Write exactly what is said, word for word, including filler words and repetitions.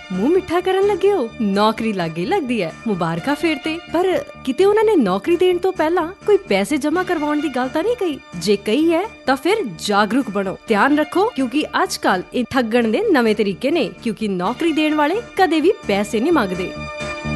ਮੂੰਹ ਮਿੱਠਾ ਕਰਨ ਲੱਗੇ ਹੋ? ਨੌਕਰੀ ਲੱਗ ਗਈ ਲੱਗਦੀ ਹੈ, ਮੁਬਾਰਕਾਂ ਫੇਰ ਤੇ। ਪਰ ਕਿਤੇ ਉਹਨਾਂ ਨੇ ਨੌਕਰੀ ਦੇਣ ਤੋਂ ਪਹਿਲਾਂ ਕੋਈ ਪੈਸੇ ਜਮ੍ਹਾਂ ਕਰਵਾਉਣ ਦੀ ਗੱਲ ਤਾਂ ਨਹੀਂ ਕਹੀ? ਜੇ ਕਹੀ ਹੈ ਤਾਂ ਫਿਰ ਜਾਗਰੂਕ ਬਣੋ, ਧਿਆਨ ਰੱਖੋ, ਕਿਉਂਕਿ ਅੱਜ ਕੱਲ ਇਹ ਠੱਗਣ ਦੇ ਨਵੇਂ ਤਰੀਕੇ ਨੇ, ਕਿਉਂਕਿ ਨੌਕਰੀ ਦੇਣ ਵਾਲੇ ਕਦੇ ਵੀ ਪੈਸੇ ਨਹੀਂ ਮੰਗਦੇ।